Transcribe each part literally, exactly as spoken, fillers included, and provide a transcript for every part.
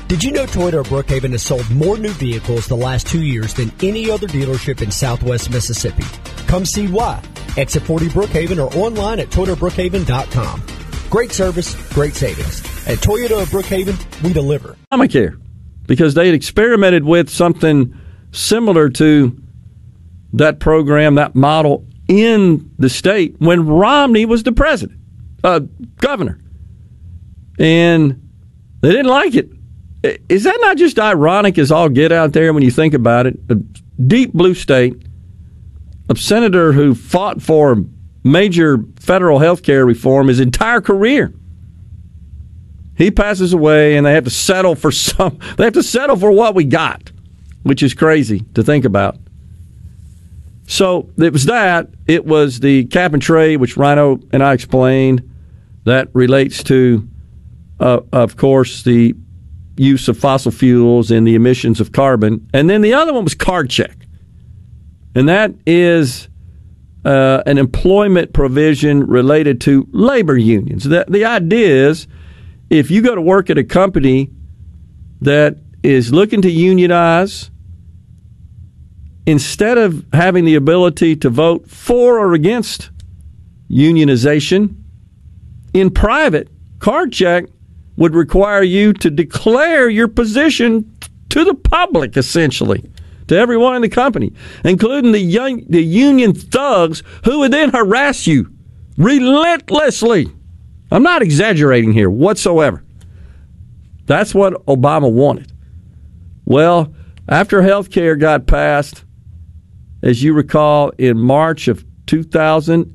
Did you know Toyota of Brookhaven has sold more new vehicles the last two years than any other dealership in Southwest Mississippi? Come see why. Exit forty Brookhaven or online at toyota brookhaven dot com. Great service, great savings. At Toyota of Brookhaven, we deliver. Obamacare, because they had experimented with something similar to that program, that model in the state when Romney was the president, uh, governor. And they didn't like it. Is that not just ironic as all get out there when you think about it? A deep blue state, a senator who fought for major federal health care reform his entire career. He passes away, and they have to settle for some. They have to settle for what we got, which is crazy to think about. So it was that. It was the cap and trade, which Rhino and I explained, that relates to, uh, of course, the use of fossil fuels and the emissions of carbon. And then the other one was card check. And that is uh, an employment provision related to labor unions. The, the idea is if you go to work at a company that is looking to unionize, instead of having the ability to vote for or against unionization, in private, card check would require you to declare your position to the public, essentially, to everyone in the company, including the young, the union thugs who would then harass you relentlessly. I'm not exaggerating here whatsoever. That's what Obama wanted. Well, after health care got passed, as you recall, in March of two thousand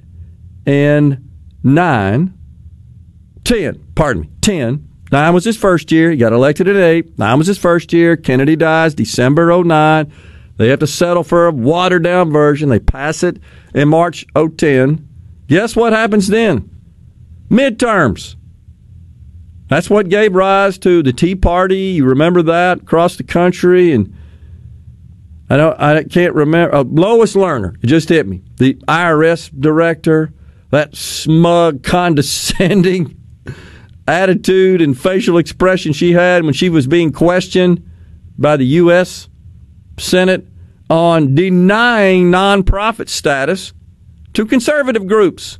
nine, ten, pardon me, ten. Nine was his first year. He got elected at eight. Nine was his first year. Kennedy dies December oh nine. They have to settle for a watered-down version. They pass it in March oh ten. Guess what happens then? Midterms. That's what gave rise to the Tea Party. You remember that across the country. And I don't, I can't remember. Uh, Lois Lerner, it just hit me. The I R S director, that smug, condescending attitude and facial expression she had when she was being questioned by the U S Senate on denying nonprofit status to conservative groups.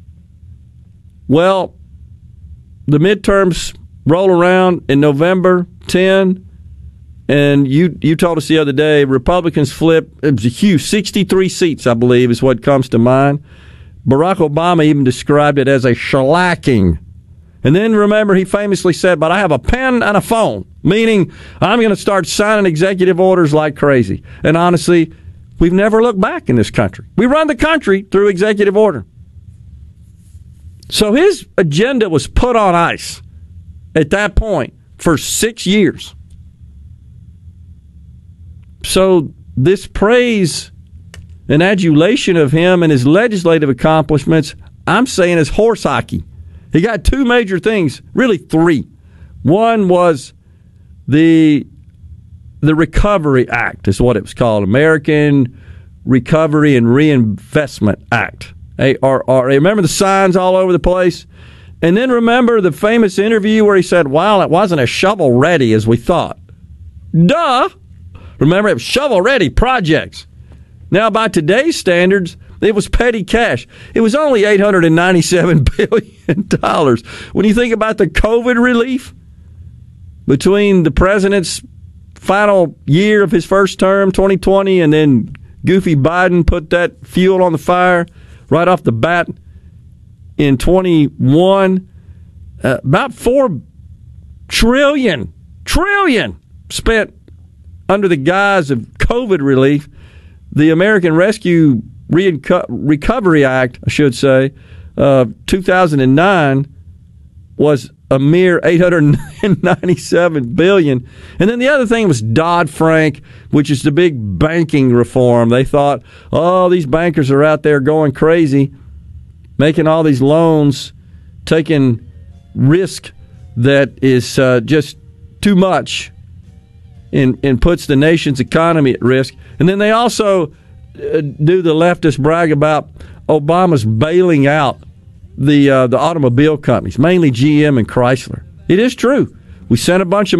Well, the midterms roll around in November tenth, and you you told us the other day, Republicans flip. It was a huge sixty-three seats, I believe, is what comes to mind. Barack Obama even described it as a shellacking. And then, remember, he famously said, but I have a pen and a phone, meaning I'm going to start signing executive orders like crazy. And honestly, we've never looked back in this country. We run the country through executive order. So his agenda was put on ice at that point for six years. So this praise and adulation of him and his legislative accomplishments, I'm saying, is horse hockey. He got two major things, really three. One was the the Recovery Act, is what it was called, American Recovery and Reinvestment Act, A R R A. Remember the signs all over the place? And then remember the famous interview where he said, well, it wasn't as shovel-ready as we thought. Duh! Remember, it was shovel-ready projects. Now, by today's standards, it was petty cash. It was only eight hundred ninety-seven billion dollars. When you think about the COVID relief between the president's final year of his first term, twenty twenty, and then goofy Biden put that fuel on the fire right off the bat in twenty-one, uh, about four trillion, trillion spent under the guise of COVID relief. The American Rescue Reco- Recovery Act, I should say, uh, two thousand nine was a mere eight hundred ninety-seven billion dollars. And then the other thing was Dodd-Frank, which is the big banking reform. They thought, oh, these bankers are out there going crazy, making all these loans, taking risk that is uh, just too much and, and puts the nation's economy at risk. And then they also uh, do the leftist brag about Obama's bailing out the uh, the automobile companies, mainly G M and Chrysler. It is true. We sent a bunch of